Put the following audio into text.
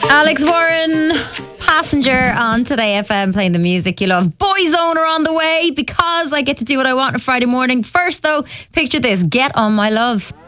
Alex Warren, Passenger on Today FM, playing the music you love. Boyzone are on the way because I get to do what I want on a Friday morning. First though, picture this, Get On My Love.